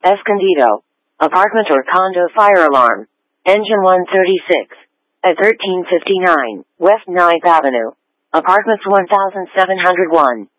Escondido. Apartment or condo fire alarm. Engine 136. At 1359 West 9th Avenue. Apartments 1701.